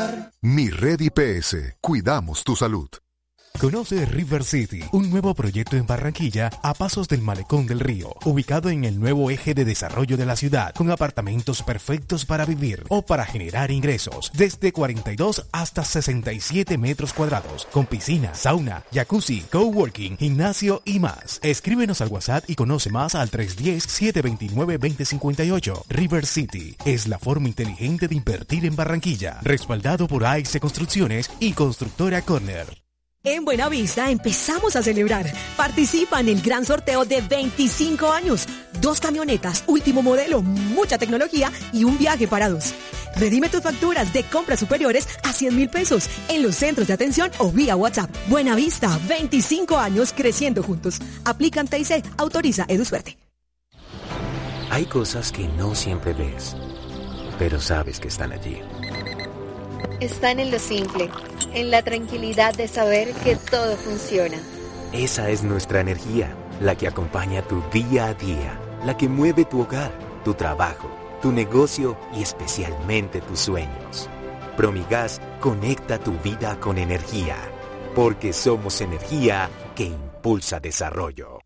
bienestar. Mi Red IPS. Cuidamos tu salud. Conoce River City, un nuevo proyecto en Barranquilla a pasos del Malecón del Río, ubicado en el nuevo eje de desarrollo de la ciudad, con apartamentos perfectos para vivir o para generar ingresos, desde 42 hasta 67 metros cuadrados, con piscina, sauna, jacuzzi, coworking, gimnasio y más. Escríbenos al WhatsApp y conoce más al 310-729-2058. River City es la forma inteligente de invertir en Barranquilla, respaldado por AIC Construcciones y Constructora Corner. En Buenavista empezamos a celebrar. Participa en el gran sorteo de 25 años. 2 camionetas, último modelo, mucha tecnología y un viaje para 2. Redime tus facturas de compras superiores a 100,000 pesos en los centros de atención o vía WhatsApp. Buenavista, 25 años creciendo juntos. Aplican TIC, autoriza EduSuerte. Hay cosas que no siempre ves, pero sabes que están allí. Están en lo simple, en la tranquilidad de saber que todo funciona. Esa es nuestra energía, la que acompaña tu día a día, la que mueve tu hogar, tu trabajo, tu negocio y especialmente tus sueños. Promigas conecta tu vida con energía, porque somos energía que impulsa desarrollo.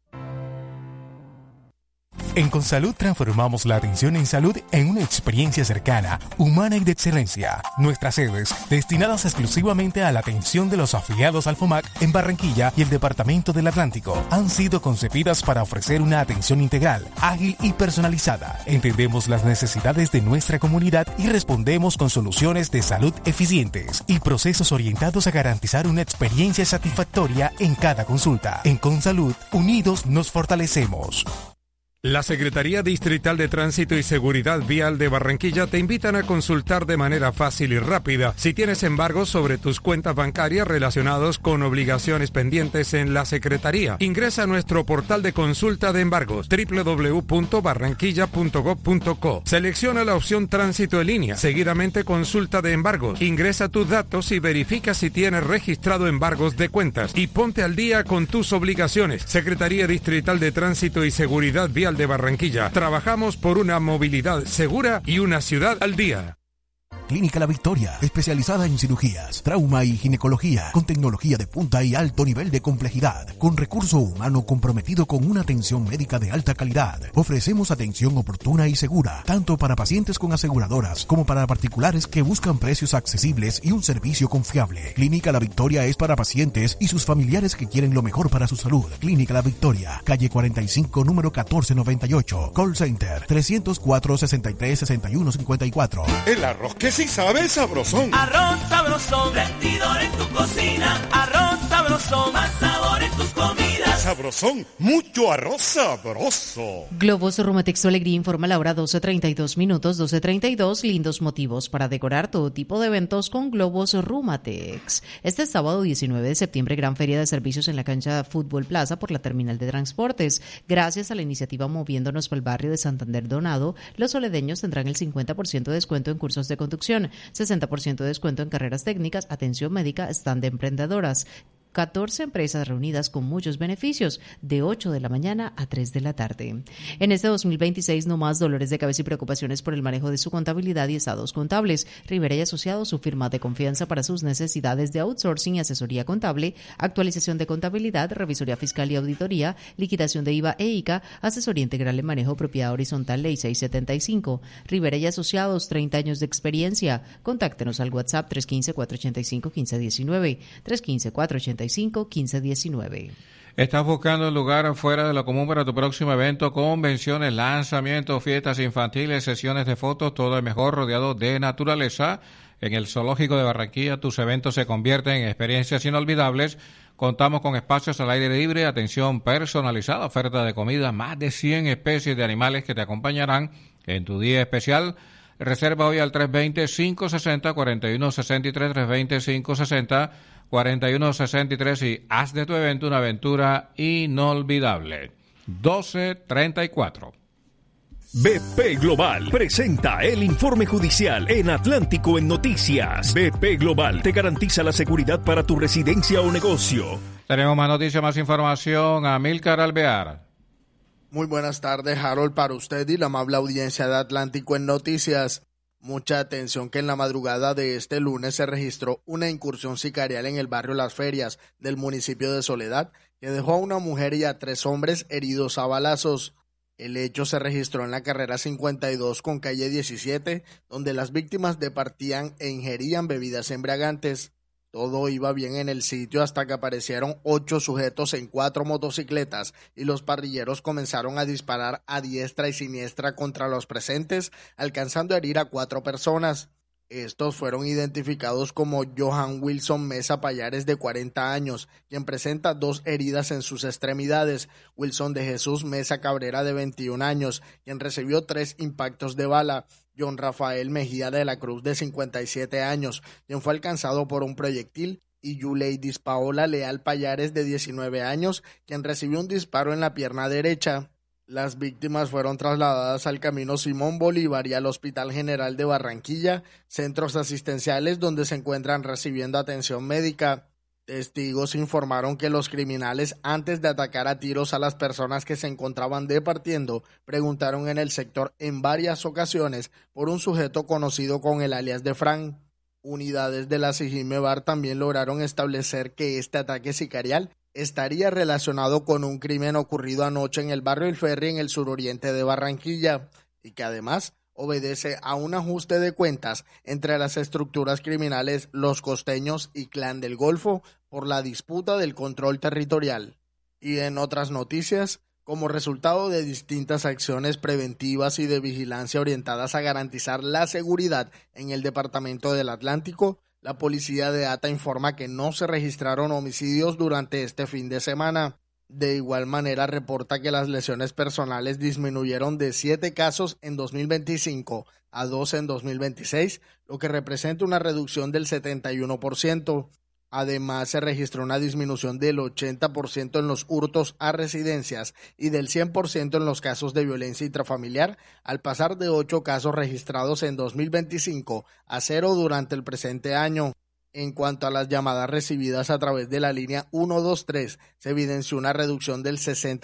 En Consalud transformamos la atención en salud en una experiencia cercana, humana y de excelencia. Nuestras sedes, destinadas exclusivamente a la atención de los afiliados al FOMAC en Barranquilla y el Departamento del Atlántico, han sido concebidas para ofrecer una atención integral, ágil y personalizada. Entendemos las necesidades de nuestra comunidad y respondemos con soluciones de salud eficientes y procesos orientados a garantizar una experiencia satisfactoria en cada consulta. En Consalud, unidos nos fortalecemos. La Secretaría Distrital de Tránsito y Seguridad Vial de Barranquilla te invitan a consultar de manera fácil y rápida si tienes embargos sobre tus cuentas bancarias relacionados con obligaciones pendientes en la Secretaría. Ingresa a nuestro portal de consulta de embargos www.barranquilla.gov.co. Selecciona la opción Tránsito en línea. Seguidamente consulta de embargos. Ingresa tus datos y verifica si tienes registrado embargos de cuentas y ponte al día con tus obligaciones. Secretaría Distrital de Tránsito y Seguridad Vial de Barranquilla. Trabajamos por una movilidad segura y una ciudad al día. Clínica La Victoria, especializada en cirugías, trauma y ginecología, con tecnología de punta y alto nivel de complejidad, con recurso humano comprometido con una atención médica de alta calidad. Ofrecemos atención oportuna y segura, tanto para pacientes con aseguradoras como para particulares que buscan precios accesibles y un servicio confiable. Clínica La Victoria es para pacientes y sus familiares que quieren lo mejor para su salud. Clínica La Victoria, calle 45, número 1498. Call Center 304-63-6154. El arroz que sí sabe sabrosón. Arroz sabrosón, rendidor en tu cocina. Arroz sabrosón, más sabor en tus comidas. Sabrosón, mucho arroz sabroso. Globos Rumatex Alegría informa la hora 12:32 minutos, 12:32. Lindos motivos para decorar todo tipo de eventos con Globos Rumatex. Este sábado 19 de septiembre, gran feria de servicios en la cancha Fútbol Plaza por la terminal de transportes. Gracias a la iniciativa Moviéndonos para el barrio de Santander Donado, los soledeños tendrán el 50% de descuento en cursos de conducción, 60% de descuento en carreras técnicas, atención médica, stand de emprendedoras. 14 empresas reunidas con muchos beneficios, de 8 de la mañana a 3 de la tarde. En este 2026, no más dolores de cabeza y preocupaciones por el manejo de su contabilidad y estados contables. Rivera y Asociados, su firma de confianza para sus necesidades de outsourcing y asesoría contable, actualización de contabilidad, revisoría fiscal y auditoría, liquidación de IVA e ICA, asesoría integral en manejo propiedad horizontal, ley 675. Rivera y Asociados, 30 años de experiencia. Contáctenos al WhatsApp 315-485-1519, 315-485-1519. ¿Estás buscando un lugar fuera de lo común para tu próximo evento? Convenciones, lanzamientos, fiestas infantiles, sesiones de fotos, todo el mejor rodeado de naturaleza. En el Zoológico de Barranquilla tus eventos se convierten en experiencias inolvidables. Contamos con espacios al aire libre, atención personalizada, oferta de comida, más de 100 especies de animales que te acompañarán en tu día especial. Reserva hoy al 320-560-4163, 320-560-4163 y haz de tu evento una aventura inolvidable. 12:34. BP Global presenta el informe judicial en Atlántico en Noticias. BP Global te garantiza la seguridad para tu residencia o negocio. Tenemos más noticias, más información. Amílcar Alvear. Muy buenas tardes, Harold, para usted y la amable audiencia de Atlántico en Noticias. Mucha atención que en la madrugada de este lunes se registró una incursión sicarial en el barrio Las Ferias del municipio de Soledad, que dejó a una mujer y a 3 hombres heridos a balazos. El hecho se registró en la carrera 52 con calle 17, donde las víctimas departían e ingerían bebidas embriagantes. Todo iba bien en el sitio hasta que aparecieron 8 sujetos en 4 motocicletas y los parrilleros comenzaron a disparar a diestra y siniestra contra los presentes, alcanzando a herir a 4 personas. Estos fueron identificados como Johan Wilson Mesa Payares, de 40 años, quien presenta 2 heridas en sus extremidades, Wilson de Jesús Mesa Cabrera, de 21 años, quien recibió 3 impactos de bala, John Rafael Mejía de la Cruz, de 57 años, quien fue alcanzado por un proyectil, y Yuleidis Paola Leal Payares, de 19 años, quien recibió un disparo en la pierna derecha. Las víctimas fueron trasladadas al Camino Simón Bolívar y al Hospital General de Barranquilla, centros asistenciales donde se encuentran recibiendo atención médica. Testigos informaron que los criminales, antes de atacar a tiros a las personas que se encontraban departiendo, preguntaron en el sector en varias ocasiones por un sujeto conocido con el alias de Fran. Unidades de la SIJIN-MEBAR también lograron establecer que este ataque sicarial estaría relacionado con un crimen ocurrido anoche en el barrio El Ferry, en el suroriente de Barranquilla, y que además obedece a un ajuste de cuentas entre las estructuras criminales Los Costeños y Clan del Golfo por la disputa del control territorial. Y en otras noticias, como resultado de distintas acciones preventivas y de vigilancia orientadas a garantizar la seguridad en el departamento del Atlántico, la policía de ATA informa que no se registraron homicidios durante este fin de semana. De igual manera, reporta que las lesiones personales disminuyeron de 7 casos en 2025 a 2 en 2026, lo que representa una reducción del 71%. Además, se registró una disminución del 80% en los hurtos a residencias y del 100% en los casos de violencia intrafamiliar, al pasar de 8 casos registrados en 2025 a 0 durante el presente año. En cuanto a las llamadas recibidas a través de la línea 123, se evidenció una reducción del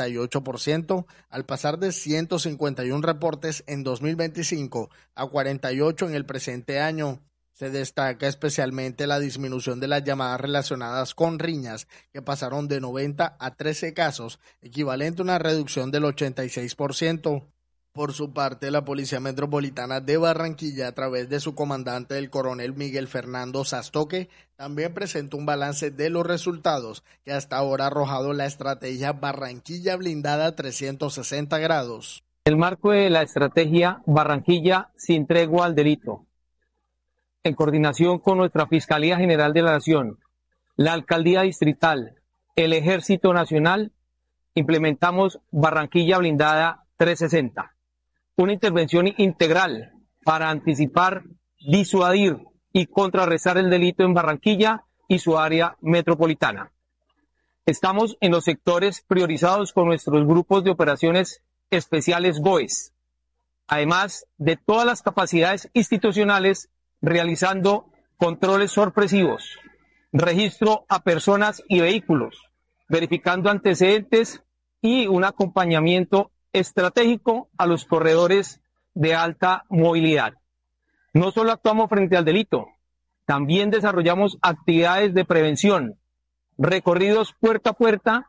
68%, al pasar de 151 reportes en 2025 a 48 en el presente año. Se destaca especialmente la disminución de las llamadas relacionadas con riñas, que pasaron de 90 a 13 casos, equivalente a una reducción del 86%. Por su parte, la Policía Metropolitana de Barranquilla, a través de su comandante, el coronel Miguel Fernando Sastoque, también presentó un balance de los resultados que hasta ahora ha arrojado la estrategia Barranquilla Blindada 360 grados. En el marco de la estrategia Barranquilla sin tregua al delito, en coordinación con nuestra Fiscalía General de la Nación, la Alcaldía Distrital, el Ejército Nacional, implementamos Barranquilla Blindada 360. Una intervención integral para anticipar, disuadir y contrarrestar el delito en Barranquilla y su área metropolitana. Estamos en los sectores priorizados con nuestros grupos de operaciones especiales GOES, además de todas las capacidades institucionales, realizando controles sorpresivos, registro a personas y vehículos, verificando antecedentes y un acompañamiento estratégico a los corredores de alta movilidad. No solo actuamos frente al delito, también desarrollamos actividades de prevención, recorridos puerta a puerta,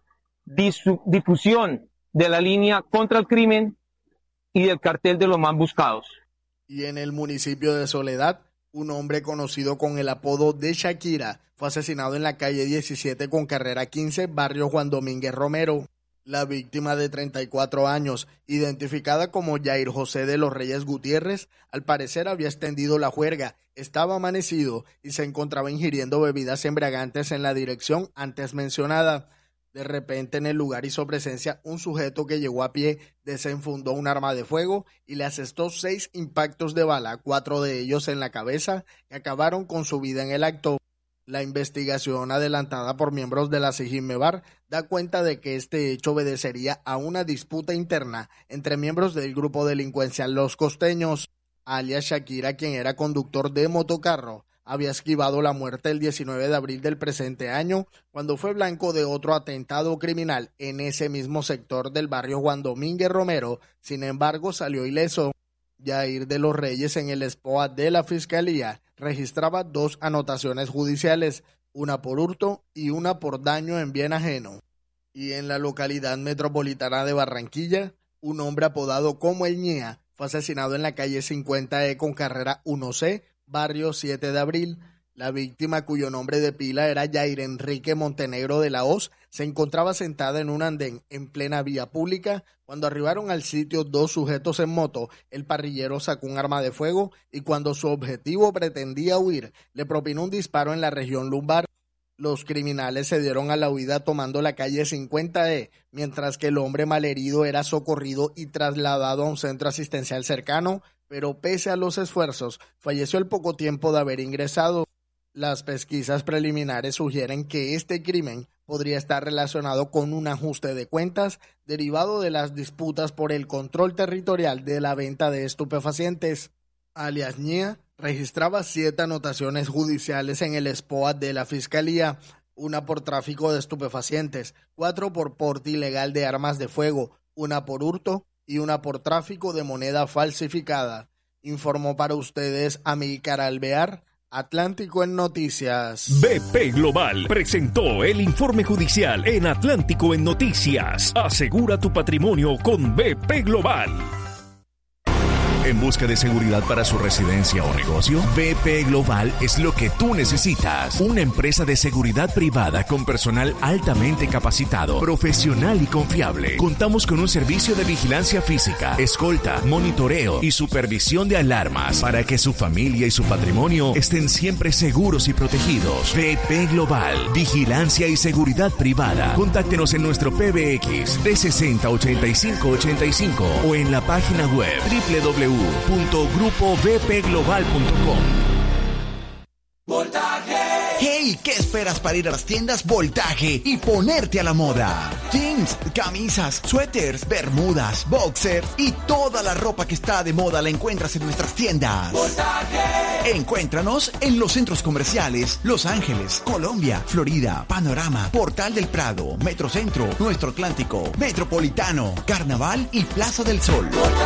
difusión de la línea contra el crimen y del cartel de los más buscados. Y en el municipio de Soledad, un hombre conocido con el apodo de Shakira fue asesinado en la calle 17 con carrera 15, barrio Juan Domínguez Romero. La víctima, de 34 años, identificada como Jair José de los Reyes Gutiérrez, al parecer había extendido la juerga, estaba amanecido y se encontraba ingiriendo bebidas embriagantes en la dirección antes mencionada. De repente, en el lugar hizo presencia un sujeto que llegó a pie, desenfundó un arma de fuego y le asestó 6 impactos de bala, 4 de ellos en la cabeza, que acabaron con su vida en el acto. La investigación adelantada por miembros de la SIJIN-MEBAR da cuenta de que este hecho obedecería a una disputa interna entre miembros del grupo delincuencial Los Costeños. Alias Shakira, quien era conductor de motocarro, había esquivado la muerte el 19 de abril del presente año, cuando fue blanco de otro atentado criminal en ese mismo sector del barrio Juan Domínguez Romero. Sin embargo, salió ileso. Yair de los Reyes, en el SPOA de la Fiscalía, registraba 2 anotaciones judiciales, una por hurto y una por daño en bien ajeno. Y en la localidad metropolitana de Barranquilla, un hombre apodado como El Ñea fue asesinado en la calle 50E con carrera 1C, barrio 7 de Abril. La víctima, cuyo nombre de pila era Yair Enrique Montenegro de la Hoz, se encontraba sentada en un andén en plena vía pública. Cuando arribaron al sitio 2 sujetos en moto, el parrillero sacó un arma de fuego y cuando su objetivo pretendía huir, le propinó un disparo en la región lumbar. Los criminales se dieron a la huida tomando la calle 50E, mientras que el hombre malherido era socorrido y trasladado a un centro asistencial cercano, pero pese a los esfuerzos, falleció al poco tiempo de haber ingresado. Las pesquisas preliminares sugieren que este crimen podría estar relacionado con un ajuste de cuentas derivado de las disputas por el control territorial de la venta de estupefacientes. Alias Ñea registraba 7 anotaciones judiciales en el SPOA de la Fiscalía, una por tráfico de estupefacientes, 4 por porte ilegal de armas de fuego, una por hurto y una por tráfico de moneda falsificada. Informó para ustedes Amílcar Alvear, Atlántico en Noticias. BP Global presentó el informe judicial en Atlántico en Noticias. Asegura tu patrimonio con BP Global. ¿En busca de seguridad para su residencia o negocio? BP Global es lo que tú necesitas. Una empresa de seguridad privada con personal altamente capacitado, profesional y confiable. Contamos con un servicio de vigilancia física, escolta, monitoreo y supervisión de alarmas para que su familia y su patrimonio estén siempre seguros y protegidos. BP Global, vigilancia y seguridad privada. Contáctenos en nuestro PBX 360-8585 o en la página web www.grupobpglobal.com. Voltaje. Hey, ¿qué esperas para ir a las tiendas Voltaje y ponerte a la moda? Jeans, camisas, suéteres, bermudas, boxers y toda la ropa que está de moda la encuentras en nuestras tiendas. Voltaje. Encuéntranos en los centros comerciales Los Ángeles, Colombia, Florida, Panorama, Portal del Prado, Metrocentro, Nuestro Atlántico, Metropolitano, Carnaval y Plaza del Sol.